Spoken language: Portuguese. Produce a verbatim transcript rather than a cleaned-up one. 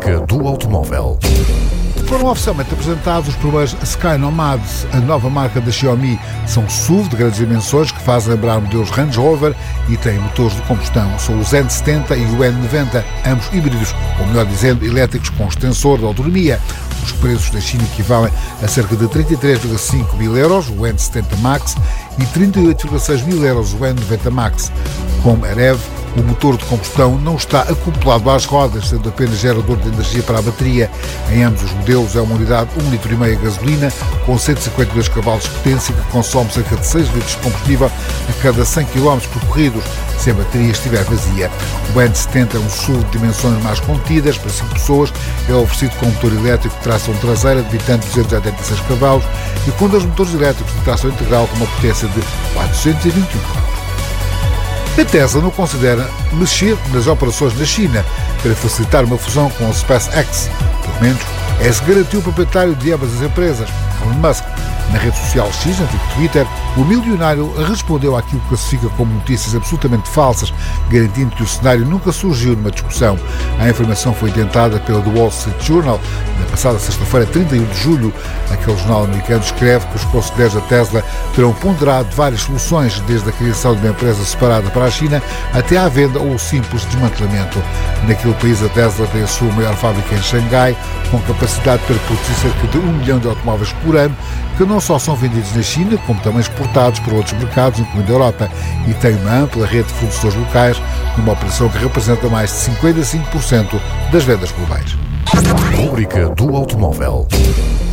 Rúbrica do automóvel. Foram oficialmente apresentados os primeiros Sky Nomad, a nova marca da Xiaomi. São S U V de grandes dimensões que fazem lembrar modelos Range Rover e têm motores de combustão. São os N setenta e o N noventa, ambos híbridos, ou melhor dizendo, elétricos com extensor de autonomia. Os preços da China equivalem a cerca de trinta e três vírgula cinco mil euros, o N setenta Max, e trinta e oito vírgula seis mil euros, o N noventa Max. Como é R E V, o motor de combustão não está acoplado às rodas, sendo apenas gerador de energia para a bateria. Em ambos os modelos é uma unidade um vírgula cinco litros de gasolina com cento e cinquenta e dois cavalos de potência que consome cerca de seis litros de combustível a cada cem quilómetros percorridos, se a bateria estiver vazia. O N setenta é um S U V de dimensões mais contidas, para cinco pessoas, é oferecido com motor elétrico de tração traseira de bitante duzentos e oitenta e seis cavalos e com dois motores elétricos de tração integral com uma potência de quatrocentos e vinte e um cavalos. A Tesla não considera mexer nas operações na China para facilitar uma fusão com a SpaceX. Pelo menos, é se garantiu o proprietário de ambas as empresas, Elon Musk. Na rede social X, antigo Twitter, o milionário respondeu àquilo que classifica como notícias absolutamente falsas, garantindo que o cenário nunca surgiu numa discussão. A informação foi tentada pela The Wall Street Journal na passada sexta-feira, trinta e um de julho. Aquele jornal americano escreve que os conselheiros da Tesla terão ponderado várias soluções, desde a criação de uma empresa separada para a China até à venda ou o simples desmantelamento. Naquele país, a Tesla tem a sua maior fábrica em Xangai, com capacidade para produzir cerca de um milhão de automóveis por ano, que não só são vendidos na China, como também exportados para outros mercados, incluindo a Europa, e tem uma ampla rede de fornecedores locais, numa operação que representa mais de cinquenta e cinco por cento das vendas globais. Rúbrica do automóvel.